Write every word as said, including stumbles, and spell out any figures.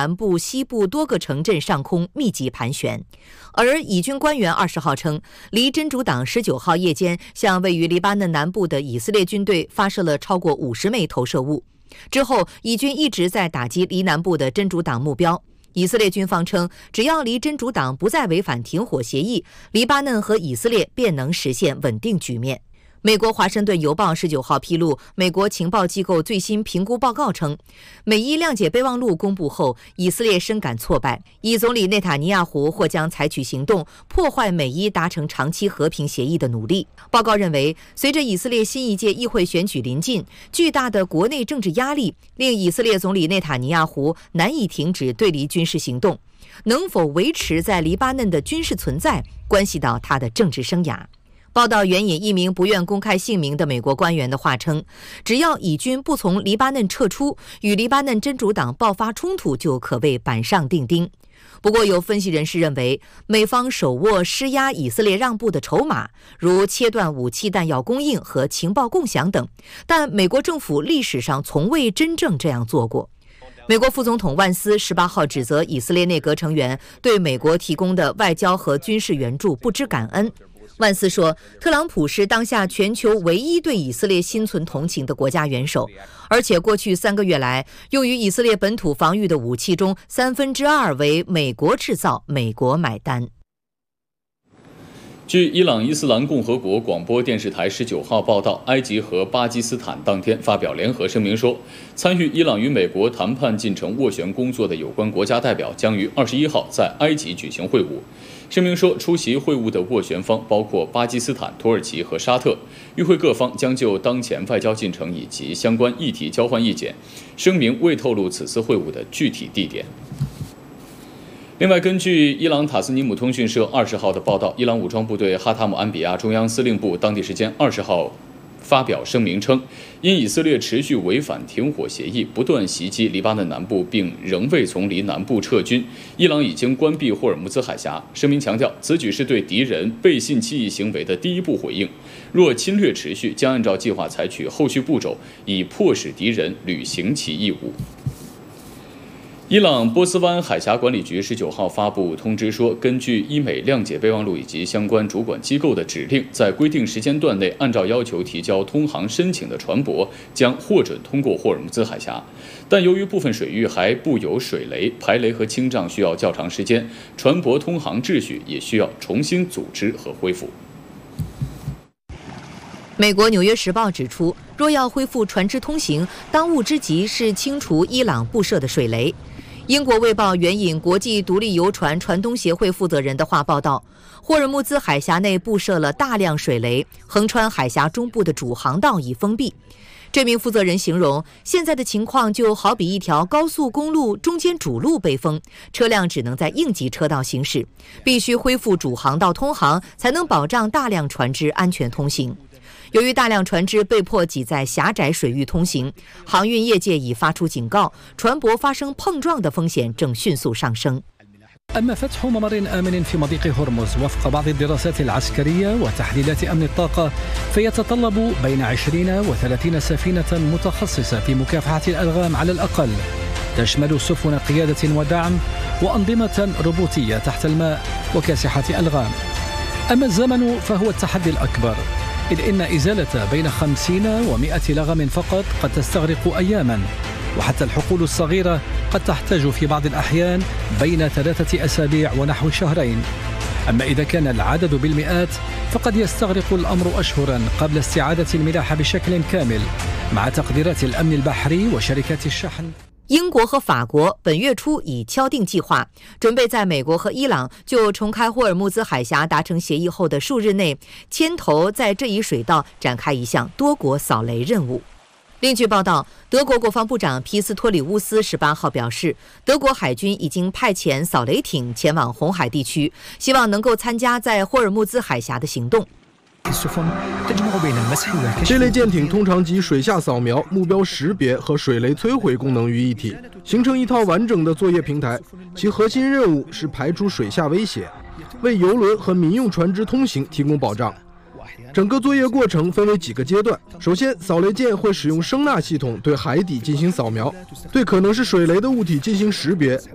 南部、西部多个城镇上空密集盘旋。而以军官员二十号称，离真主党十九号夜间向位于黎巴嫩南部的以色列军队发射了超过五十枚投射物。之后，以军一直在打击离南部的真主党目标。以色列军方称，只要离真主党不再违反停火协议，黎巴嫩和以色列便能实现稳定局面。美国《华盛顿邮报》十九号披露，美国情报机构最新评估报告称，美伊谅解备忘录公布后，以色列深感挫败，以总理内塔尼亚胡或将采取行动破坏美伊达成长期和平协议的努力。报告认为，随着以色列新一届议会选举临近，巨大的国内政治压力令以色列总理内塔尼亚胡难以停止对黎军事行动。能否维持在黎巴嫩的军事存在，关系到他的政治生涯。报道援引一名不愿公开姓名的美国官员的话称，只要以军不从黎巴嫩撤出，与黎巴嫩真主党爆发冲突就可谓板上钉钉。不过，有分析人士认为，美方手握施压以色列让步的筹码，如切断武器弹药供应和情报共享等，但美国政府历史上从未真正这样做过。美国副总统万斯十八号指责以色列内阁成员对美国提供的外交和军事援助不知感恩。万斯说，特朗普是当下全球唯一对以色列心存同情的国家元首，而且过去三个月来，用于以色列本土防御的武器中三分之二为美国制造，美国买单。 据伊朗伊斯兰共和国广播电视台十九号报道，埃及和巴基斯坦当天发表联合声明说，参与伊朗与美国谈判进程斡旋工作的有关国家代表将于二十一号在埃及举行会晤。声明说，出席会晤的斡旋方包括巴基斯坦、土耳其和沙特，与会各方将就当前外交进程以及相关议题交换意见。声明未透露此次会晤的具体地点。另外，根据伊朗塔斯尼姆通讯社二十号的报道，伊朗武装部队哈塔姆安比亚中央司令部当地时间二十号发表声明称，因以色列持续违反停火协议，不断袭击黎巴嫩南部，并仍未从黎南部撤军，伊朗已经关闭霍尔木兹海峡。声明强调，此举是对敌人背信弃义行为的第一步回应，若侵略持续，将按照计划采取后续步骤，以迫使敌人履行其义务。伊朗波斯湾海峡管理局十九号发布通知说，根据伊美谅解备忘录以及相关主管机构的指令，在规定时间段内按照要求提交通航申请的船舶将获准通过霍尔木兹海峡，但由于部分水域还布有水雷，排雷和清障需要较长时间，船舶通航秩序也需要重新组织和恢复。 美国《纽约时报》指出，若要恢复船只通行，当务之急是清除伊朗布设的水雷。英国《卫报》援引国际独立游船船东协会负责人的话报道，霍尔木兹海峡内布设了大量水雷，横穿海峡中部的主航道已封闭。这名负责人形容，现在的情况就好比一条高速公路中间主路被封，车辆只能在应急车道行驶，必须恢复主航道通航，才能保障大量船只安全通行。由于大量船只被迫挤在狭窄水域通行，航运业界已发出警告，船舶发生碰撞的风险正迅速上升。 أما فتح ممر آمن في مضيق هرمز وفق بعض الدراسات العسكرية وتحليلات أمن الطاقة فيتطلب بين عشرين وثلاثين سفينة متخصصة في مكافحة الألغام على الأقل، تشمل سفن قيادة ودعم وأنظمة روبوتية تحت الماء وكاسحة ألغام. أما الزمن فهو التحدي الأكبر، إذ إن إزالة بين خمسين ومئة لغم فقط قد تستغرق أياماً، وحتى الحقول الصغيرة قد تحتاج في بعض الأحيان بين ثلاثة أسابيع ونحو شهرين. أما إذا كان العدد بالمئات فقد يستغرق الأمر أشهراً قبل استعادة الملاحة بشكل كامل مع تقديرات الأمن البحري وشركات الشحن. 英国和法国本月初已敲定计划，准备在美国和伊朗就重开霍尔木兹海峡达成协议后的数日内，牵头在这一水道展开一项多国扫雷任务。另据报道，德国国防部长皮斯托里乌斯十八号表示，德国海军已经派遣扫雷艇前往红海地区，希望能够参加在霍尔木兹海峡的行动。 这类舰艇通常集水下扫描、目标识别和水雷摧毁功能于一体，形成一套完整的作业平台。其核心任务是排除水下威胁，为邮轮和民用船只通行提供保障。整个作业过程分为几个阶段。首先，扫雷舰会使用声纳系统对海底进行扫描，对可能是水雷的物体进行识别。